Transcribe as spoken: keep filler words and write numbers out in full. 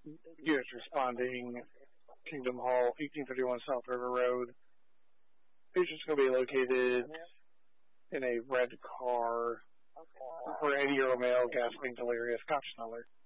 Units responding, Kingdom Hall, eighteen thirty-one South River Road. Patient's going to be located in a red car for an eighty-year-old male, gasoline delirious, conscious alert.